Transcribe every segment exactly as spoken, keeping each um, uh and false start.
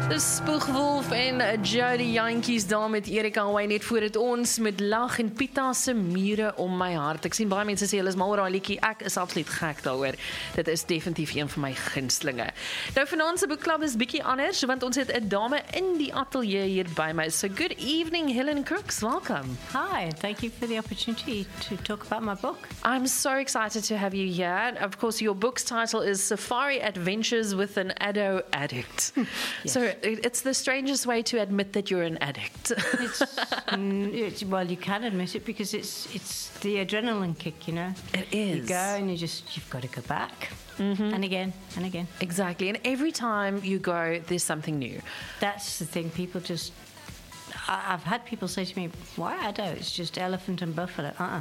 Dis Spoegwolf en Jody Jantjies daar met Erika Wyn net voor dit ons met lag en Pita se mure om my hart. Ek sien baie mense sê hulle is mal oor daai liedjie. Ek is absoluut gek daaroor. Dit is definitief een van my gunstelinge. Nou vanaand se boekklub is bietjie anders want ons het 'n dame in die ateljee hier by my. So good evening Helen Crooks, welcome. Hi, thank you for the opportunity to talk about my book. I'm so excited to have you here. Of course, your book's title is Safari Adventures with an Addo Addict. Yes. So it's the strangest way to admit that you're an addict. It's, mm, it's, well, you can admit it because it's it's the adrenaline kick, you know. It is. You go and you just, you've got to go back. Mm-hmm. And again, and again. Exactly. And every time you go, there's something new. That's the thing. People just, I, I've had people say to me, why Addo? It's just elephant and buffalo. Uh-uh.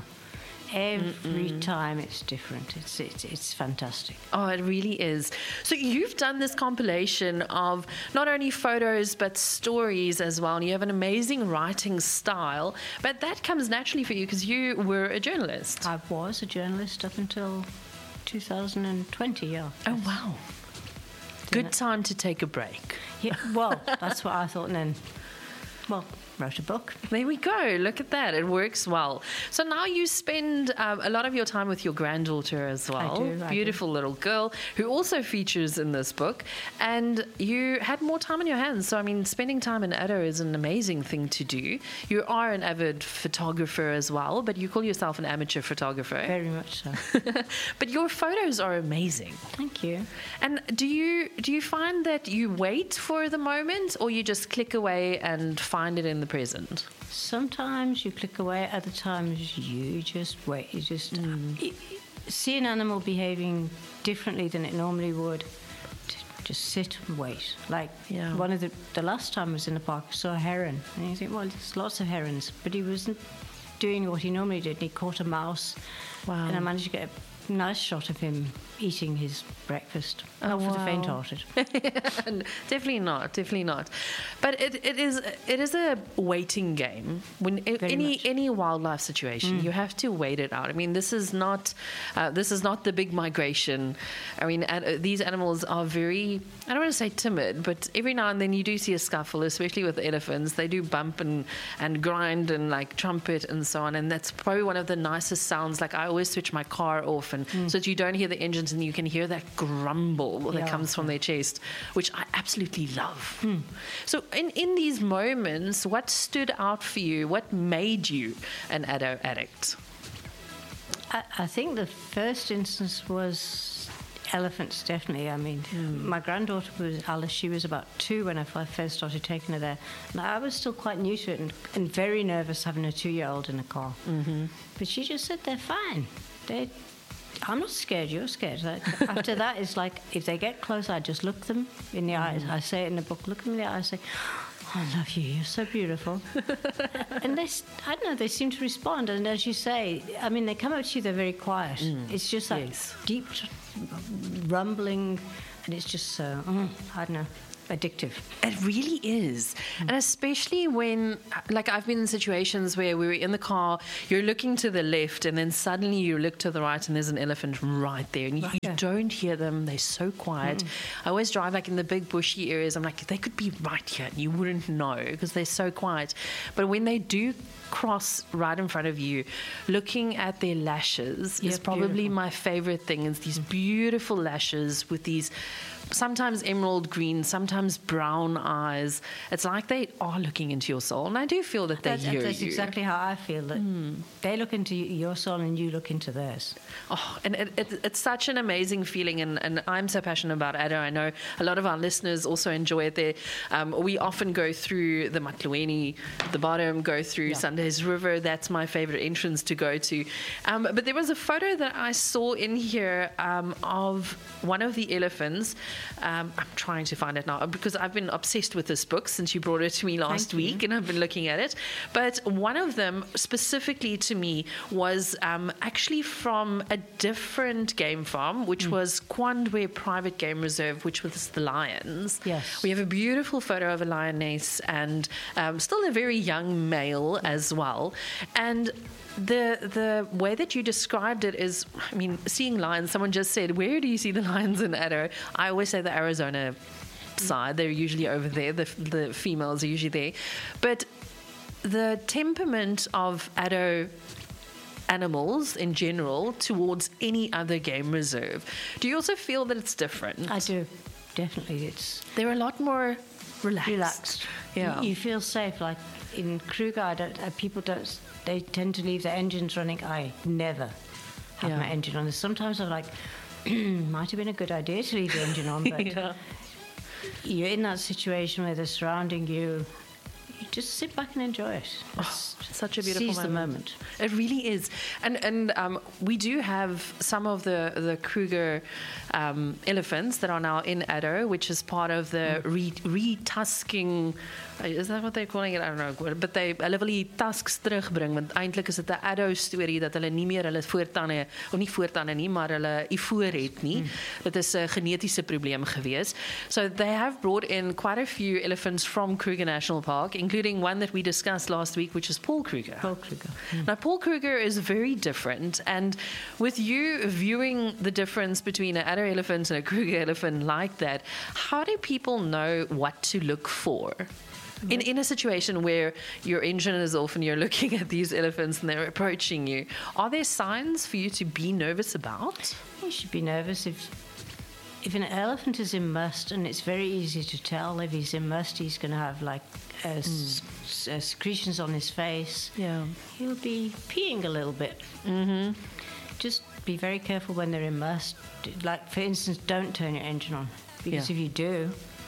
Every Mm-mm. time it's different. It's, it's it's fantastic. Oh, it really is. So you've done this compilation of not only photos but stories as well. And you have an amazing writing style. But that comes naturally for you because you were a journalist. I was a journalist up until two thousand twenty, yeah. Oh, wow. Good time to take a break. Yeah, well, that's what I thought. And then, well, wrote a book. There we go. Look at that. It works well. So now you spend um, a lot of your time with your granddaughter as well. I do. I Beautiful do. little girl who also features in this book. And you had more time on your hands. So, I mean, spending time in Addo is an amazing thing to do. You are an avid photographer as well, but you call yourself an amateur photographer. Very much so. But your photos are amazing. Thank you. And do you do you find that you wait for the moment or you just click away and find it in the present? Sometimes you click away, other times you just wait. You just mm. you, see an animal behaving differently than it normally would. Just sit and wait. Like yeah. one of the the last time I was in the park, I saw a heron, and you think, well, there's lots of herons, but he wasn't doing what he normally did. He caught a mouse, wow. and I managed to get a nice shot of him eating his breakfast. Oh, not for wow. the faint-hearted. Definitely not, definitely not. But it, it is it is a waiting game. When Very any much. any wildlife situation, mm. you have to wait it out. I mean, this is not uh, this is not the big migration. I mean, uh, these animals are very, I don't want to say timid, but every now and then you do see a scuffle, especially with elephants. They do bump and and grind and like trumpet and so on, and that's probably one of the nicest sounds. Like I always switch my car off, and mm. so that you don't hear the engines and you can hear that grumble that yeah. comes from their chest, which I absolutely love. Hmm. So in, in these moments, what stood out for you? What made you an Addo addict? I, I think the first instance was elephants, definitely. I mean, mm. my granddaughter was Alice. She was about two when I first started taking her there. And I was still quite new to it and, and very nervous having a two-year-old in a car. Mm-hmm. But she just said, they're fine. They, I'm not scared, you're scared. After that, it's like, if they get close, I just look them in the eyes. I say it in the book, look them in the eyes, I say, oh, I love you, you're so beautiful. And they, I don't know, they seem to respond. And as you say, I mean, they come up to you, they're very quiet. Mm. It's just that yes. deep rumbling, and it's just so, uh, I don't know. Addictive. It really is. Mm. And especially when, like I've been in situations where we were in the car, you're looking to the left and then suddenly you look to the right and there's an elephant right there and you, Right. you don't hear them. They're so quiet. Mm. I always drive like in the big bushy areas. I'm like, they could be right here and you wouldn't know because they're so quiet. But when they do cross right in front of you, looking at their lashes yeah, is probably beautiful. my favorite thing. Is these beautiful lashes with these sometimes emerald green, sometimes brown eyes. It's like they are looking into your soul, and I do feel that they that's, hear that's you. exactly how I feel, that mm. they look into your soul and you look into theirs. Oh, and it, it, it's such an amazing feeling, and, and I'm so passionate about Addo. I know a lot of our listeners also enjoy it there. Um, we often go through the Matlueni, the bottom, go through yeah. Sunday's River. That's my favorite entrance to go to. Um, but there was a photo that I saw in here um, of one of the elephants. Um, I'm trying to find it now because I've been obsessed with this book since you brought it to me last Thank week, you. and I've been looking at it. But one of them specifically to me was um, actually from a different game farm, which mm. was Kwandwe Private Game Reserve, which was the lions. Yes. We have a beautiful photo of a lioness and um, still a very young male as well. And The the way that you described it is, I mean, seeing lions, someone just said, where do you see the lions in Addo? I always say the Arizona side. They're usually over there. The, the females are usually there. But the temperament of addo animals in general towards any other game reserve, do you also feel that it's different? I do, definitely. It's They're a lot more relaxed. relaxed. Yeah. You, you feel safe. Like in Kruger, I don't, uh, people don't, they tend to leave their engines running. I never have Yeah. my engine on. Sometimes I'm like, might have been a good idea to leave the engine on, but Yeah. you're in that situation where they're surrounding you. You just sit back and enjoy it. It's, Such a beautiful seize moment. the moment. It really is, and and um, we do have some of the the Kruger um, elephants that are now in Addo, which is part of the re, retusking. Is that what they're calling it? I don't know. But they hulle wil die tusks terugbring, want eintlik is dit 'n Addo storie dat hulle nie meer hulle voortande of nie voortande nie, maar hulle ivoor het nie. Mm. Dit is 'n genetiese probleem gewees. So they have brought in quite a few elephants from Kruger National Park, including one that we discussed last week, which is Paul Kruger. Paul Kruger. Now, Paul Kruger is very different, and with you viewing the difference between an adder elephant and a Kruger elephant like that, how do people know what to look for? In, in a situation where your engine is off and you're looking at these elephants and they're approaching you, are there signs for you to be nervous about? You should be nervous if if an elephant is immersed, and it's very easy to tell if he's immersed. He's going to have like uh, s- s- uh, secretions on his face. Yeah. He'll be peeing a little bit. Mm-hmm. Just be very careful when they're immersed. Like, for instance, don't turn your engine on, because Yeah. if you do,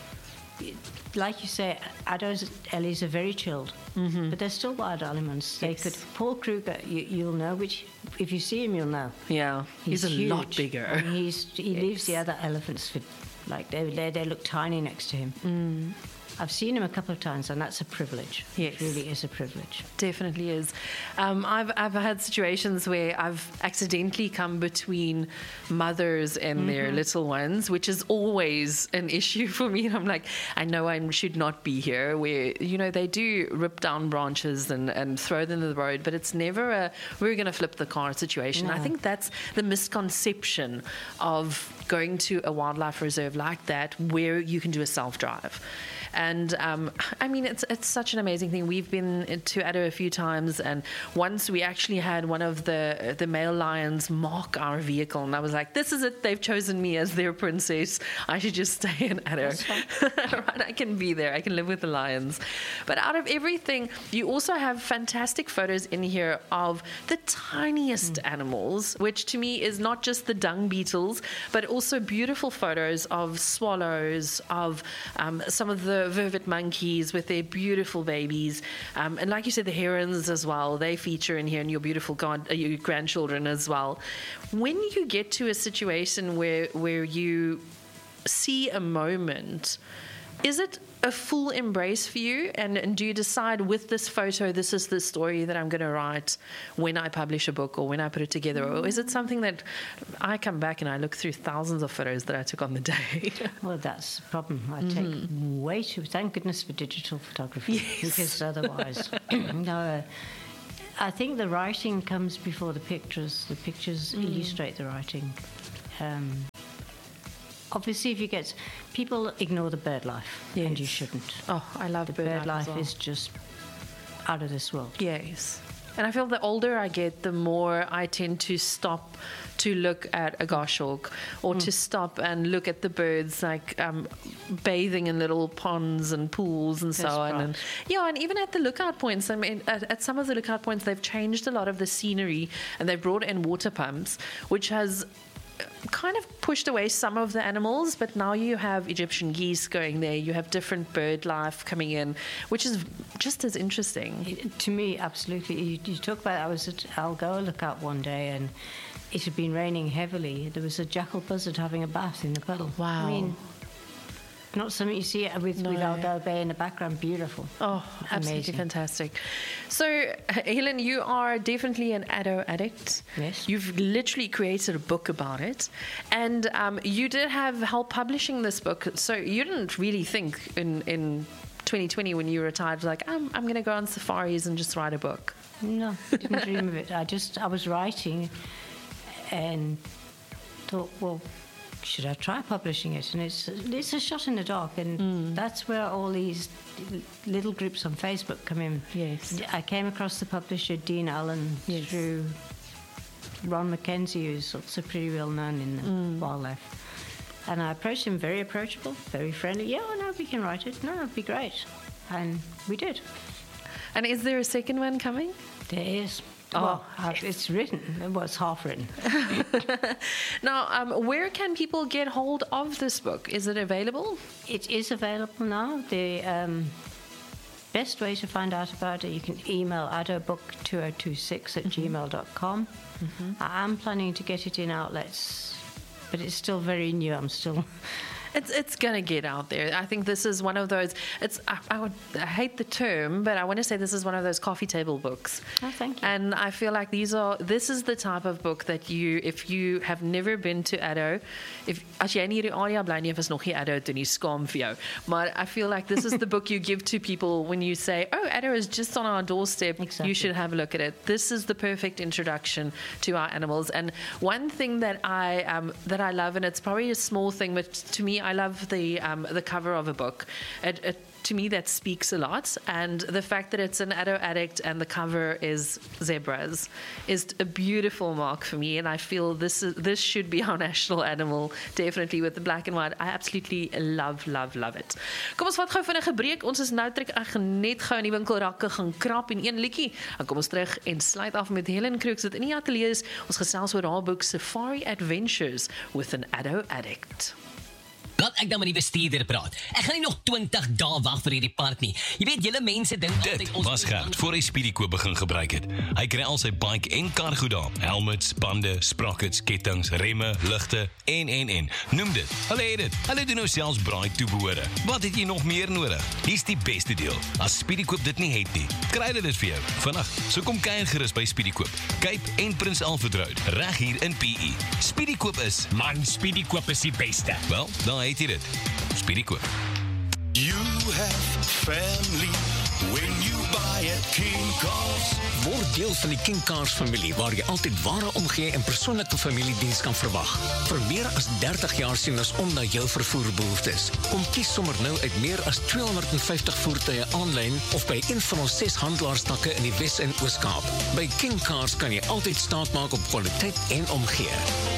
it- like you say, addos, ellies are very chilled, mm-hmm. but they're still wild animals. They Yes. could. Paul Kruger, you, you'll know which. If you see him, you'll know. Yeah, he's, a huge. lot bigger. And he's, he Yes. leaves the other elephants for, like, they, they, they look tiny next to him. Mm. I've seen him a couple of times, and that's a privilege. Yes. It really is a privilege. Definitely is. Um, I've I've had situations where I've accidentally come between mothers and mm-hmm. their little ones, which is always an issue for me. And I'm like, I know I should not be here. Where you know they do rip down branches and, and throw them in the road, but it's never a we're going to flip the car situation. No. I think that's the misconception of going to a wildlife reserve like that, where you can do a self drive. And um, I mean, it's it's such an amazing thing. We've been to Addo a few times, and once we actually had one of the the male lions mark our vehicle, and I was like, "This is it. They've chosen me as their princess. I should just stay in Addo. Right? I can be there. I can live with the lions." But out of everything, you also have fantastic photos in here of the tiniest mm. animals, which to me is not just the dung beetles, but also beautiful photos of swallows, of um, some of the vervet monkeys with their beautiful babies, um, and like you said, the herons as well. They feature in here, and your beautiful god, uh, your grandchildren as well. When you get to a situation where where you see a moment, is it a full embrace for you? And, and do you decide with this photo, this is the story that I'm going to write when I publish a book or when I put it together? Or is it something that I come back and I look through thousands of photos that I took on the day? Well, that's the problem. I Mm-hmm. take way too... Thank goodness for digital photography. Yes. Because otherwise... no, uh, I think the writing comes before the pictures. The pictures mm. illustrate the writing. Um, obviously, if you get... People ignore the bird life, Yes. and you shouldn't. Oh, I love The bird, bird life, as life well. is just out of this world. Yes. And I feel the older I get, the more I tend to stop to look at a goshawk or mm. to stop and look at the birds, like um, bathing in little ponds and pools and so That's on. right. And yeah, and even at the lookout points, I mean, at, at some of the lookout points, they've changed a lot of the scenery, and they've brought in water pumps, which has kind of pushed away some of the animals, but now you have Egyptian geese going there, you have different bird life coming in, which is just as interesting. It- to me, absolutely. You, you talk about, I was at Algoa Lookout one day, and it had been raining heavily. There was a jackal buzzard having a bath in the puddle. Wow. I mean, not something you see with, No. with Algoa Bay in the background. Beautiful. Oh, absolutely Amazing. fantastic. So, Helen, you are definitely an Addo addict. Yes. You've literally created a book about it. And um, you did have help publishing this book. So you didn't really think in, in twenty twenty when you retired, like, I'm, I'm going to go on safaris and just write a book. No, didn't dream of it. I just, I was writing and thought, well, should I try publishing it? And it's it's a shot in the dark, and mm. that's where all these little groups on Facebook come in. Yes. I came across the publisher Dean Allen yes. through Ron Mackenzie, who's also pretty well known in the mm. wildlife. And I approached him, very approachable, very friendly. Yeah, oh, no, we can write it. No, it'd be great. And we did. And is there a second one coming? There is. Oh, well, yes. It's written. Well, it's half written. Now, um, where can people get hold of this book? Is it available? It is available now. The um, best way to find out about it, you can email addobook two oh two six at mm-hmm. gmail dot com. Mm-hmm. I am planning to get it in outlets, but it's still very new. I'm still... It's it's gonna get out there. I think this is one of those. It's I, I would I hate the term, but I want to say this is one of those coffee table books. Oh, thank you. And I feel like these are. This is the type of book that you, if you have never been to Addo, if as jy nie hierdie area bly nie, is nog nie Addo toe nie, skaam vir jou. Maar I feel like this is the book you give to people when you say, "Oh, Addo is just on our doorstep. Exactly. You should have a look at it." This is the perfect introduction to our animals. And one thing that I um, that I love, and it's probably a small thing, but to me, I love the um, the cover of a book. It, it, to me, that speaks a lot. And the fact that it's an Addo addict and the cover is zebras is a beautiful mark for me. And I feel this is, this should be our national animal, definitely, with the black and white. I absolutely love, love, love it. Kom ons vat gou vinnige breek. Ons is nou trek ek net gou in die winkelrakke gaan krap in een liedjie. Dan kom ons terug en sluit af met Helen Crooks wat in die ateljee is. Ons gesels oor haar boek Safari Adventures with an Addo Addict. Laat ek dan met die bestuurder praat. Ek gaan nie nog twintig dae wag vir hierdie park nie. Jy weet, julle mense dink altyd ons... Dit was Gert, voor hy Speedykoop begin gebruik het. Hy kry al sy bike en cargo daar. Helmets, bande, sprockets, kettings, remme, ligte en, en, en. Noem dit. Hulle het dit. Hulle doen nou selfs braai toebehore. Wat het jy nog meer nodig? Hier's die beste deel. As Speedykoop dit nie het nie, kry hulle dit vir jou. Vandag, so kom kuier gerus by Speedykoop. Cape en Prins Alfred Road, reg hier in P E. Speedykoop is... Man, Speedykoop is die beste. Wel, dan heet jy dit. Speedykoop. You have family when you buy at King Cars. Word deel van die King Cars familie, waar jy altyd ware omgee en persoonlike familiediens kan verwag. Vir meer as dertig jaar sien ons om na jou vervoerbehoeftes. Kom kies sommer nou uit meer as tweehonderdvyftig voertuie aanlyn of by een van ons ses handelaarstakke in die Wes- en Oos-Kaap. By King Cars kan jy altyd staat maak op kwaliteit en omgee.